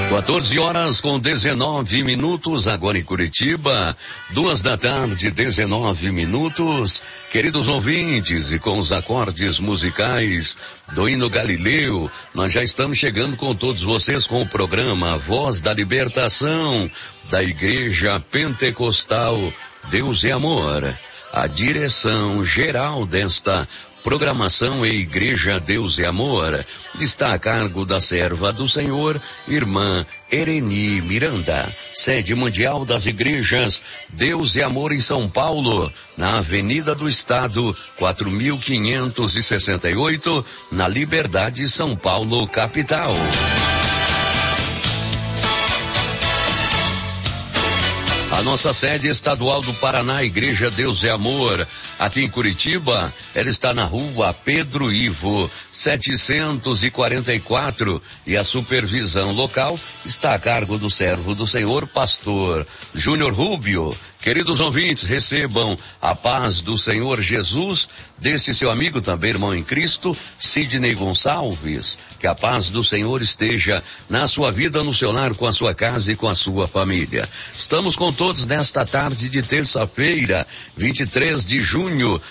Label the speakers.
Speaker 1: 14 horas com 19 minutos, agora em Curitiba, 2 da tarde, 19 minutos. Queridos ouvintes, e com os acordes musicais do hino Galileu, nós já estamos chegando com todos vocês com o programa Voz da Libertação da Igreja Pentecostal Deus é Amor. A direção geral desta programação e Igreja Deus é Amor está a cargo da serva do Senhor, irmã Ereni Miranda, sede mundial das igrejas Deus é Amor em São Paulo, na Avenida do Estado, 4568, na Liberdade, São Paulo, capital. A nossa sede estadual do Paraná, Igreja Deus é Amor, aqui em Curitiba, ela está na rua Pedro Ivo, 744, e a supervisão local está a cargo do servo do Senhor, pastor Júnior Rubio. Queridos ouvintes, recebam a paz do Senhor Jesus, desse seu amigo também, irmão em Cristo, Sidney Gonçalves. Que a paz do Senhor esteja na sua vida, no seu lar, com a sua casa e com a sua família. Estamos com todos nesta tarde de terça-feira, 23 de junho